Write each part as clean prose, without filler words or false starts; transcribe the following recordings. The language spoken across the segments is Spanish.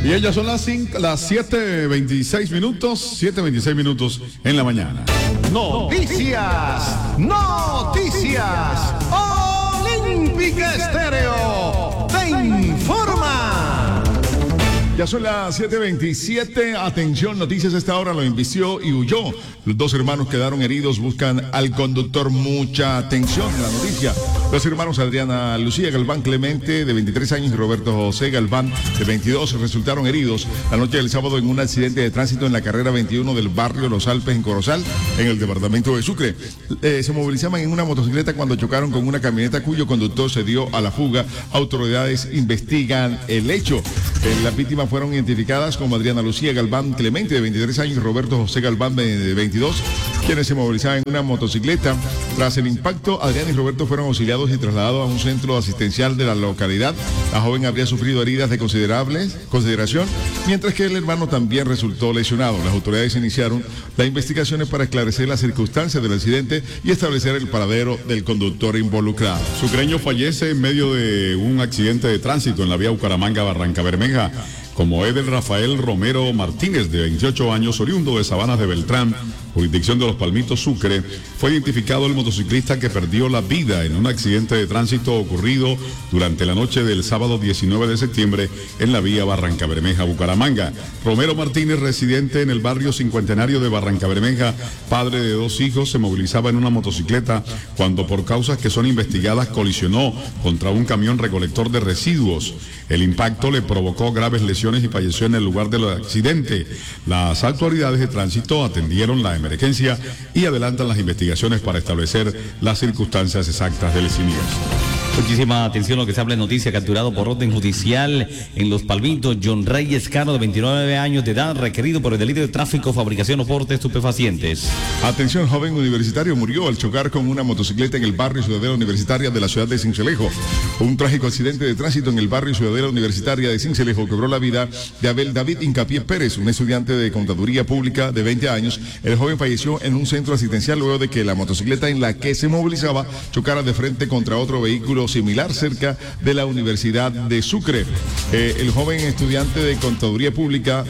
Y ellas son las 7:26 minutos, 7:26 minutos en la mañana. Noticias, noticias. Olímpica Estéreo te informa. Ya son las 7:27. Atención, noticias a esta hora. Lo embistió y huyó. Los dos hermanos quedaron heridos. Buscan al conductor. Mucha atención en la noticia. Los hermanos Adriana Lucía Galván Clemente, de 23 años, y Roberto José Galván, de 22, resultaron heridos la noche del sábado en un accidente de tránsito en la carrera 21 del barrio Los Alpes, en Corozal, en el departamento de Sucre. Se movilizaban en una motocicleta cuando chocaron con una camioneta cuyo conductor se dio a la fuga. Autoridades investigan el hecho. Las víctimas fueron identificadas como Adriana Lucía Galván Clemente, de 23 años, y Roberto José Galván, de 22, quienes se movilizaban en una motocicleta. Tras el impacto, Adriana y Roberto fueron auxiliados y trasladados a un centro asistencial de la localidad. La joven habría sufrido heridas de consideración, mientras que el hermano también resultó lesionado. Las autoridades iniciaron las investigaciones para esclarecer las circunstancias del accidente y establecer el paradero del conductor involucrado. Sucreño fallece en medio de un accidente de tránsito en la vía Bucaramanga-Barranca Bermeja. Como Edel Rafael Romero Martínez, de 28 años, oriundo de Sabanas de Beltrán, jurisdicción de Los Palmitos, Sucre, fue identificado el motociclista que perdió la vida en un accidente de tránsito ocurrido durante la noche del sábado 19 de septiembre en la vía Barranca Bermeja, Bucaramanga. Romero Martínez, residente en el barrio Cincuentenario de Barranca Bermeja, padre de 2 hijos, se movilizaba en una motocicleta cuando, por causas que son investigadas, colisionó contra un camión recolector de residuos. El impacto le provocó graves lesiones y falleció en el lugar del accidente. Las autoridades de tránsito atendieron la emergencia y adelantan las investigaciones para establecer las circunstancias exactas del siniestro. Muchísima atención lo que se habla en noticia. Capturado por orden judicial en Los Palmitos, John Reyes Cano, de 29 años de edad, requerido por el delito de tráfico, fabricación o porte de estupefacientes. Atención, joven universitario murió al chocar con una motocicleta en el barrio Ciudadela Universitaria de la ciudad de Sincelejo. Un trágico accidente de tránsito en el barrio Ciudadela Universitaria de Sincelejo cobró la vida de Abel David Incapié Pérez, un estudiante de contaduría pública de 20 años. El joven falleció en un centro asistencial luego de que la motocicleta en la que se movilizaba chocara de frente contra otro vehículo similar cerca de la Universidad de Sucre. El joven estudiante de contaduría pública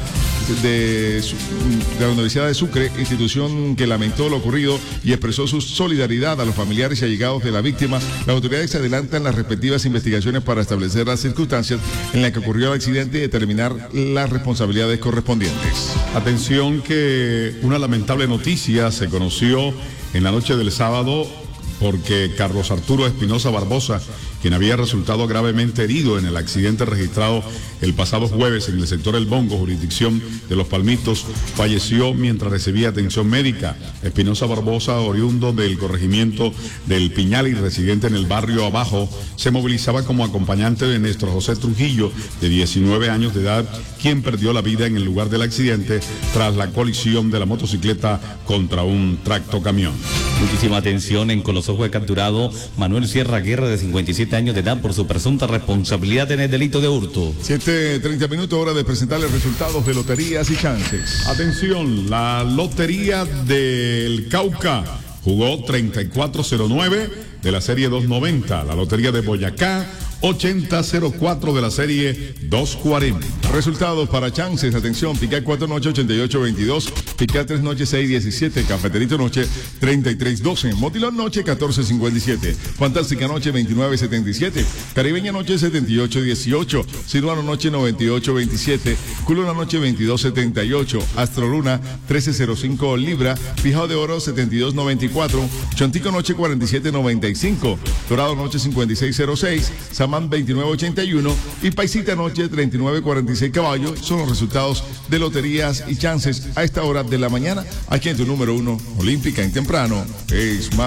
de la Universidad de Sucre, institución que lamentó lo ocurrido y expresó su solidaridad a los familiares y allegados de la víctima. Las autoridades adelantan las respectivas investigaciones para establecer las circunstancias en las que ocurrió el accidente y determinar las responsabilidades correspondientes. Atención, que una lamentable noticia se conoció en la noche del sábado, porque Carlos Arturo Espinosa Barbosa, quien había resultado gravemente herido en el accidente registrado el pasado jueves en el sector El Bongo, jurisdicción de Los Palmitos, falleció mientras recibía atención médica. Espinosa Barbosa, oriundo del corregimiento del Piñal y residente en el barrio Abajo, se movilizaba como acompañante de Néstor José Trujillo, de 19 años de edad, quien perdió la vida en el lugar del accidente tras la colisión de la motocicleta contra un tractocamión. Muchísima atención. En Coloso fue capturado Manuel Sierra Guerra, de 57 años de edad, por su presunta responsabilidad en el delito de hurto. 7:30 minutos, hora de presentarles resultados de loterías y chances. Atención, la Lotería del Cauca jugó 3409 de la serie 290, la Lotería de Boyacá 8004 de la serie 240. Resultados para chances. Atención, Picar 4 noche 8822, Picar 3 noche 617, Cafeterito noche 3312, Motilón noche 1457, Fantástica noche 2977, Caribeña noche 7818, Siruano noche 9827, Culona noche 2278, Astroluna 1305 Libra, Fijado de Oro 7294, Chontico noche 4795, Dorado noche 5606, Samán 2981 y Paisita noche 3946 Caballo. Son los resultados de loterías y chances a esta hora de la mañana, aquí en tu número 1 Olímpica en temprano. Es más.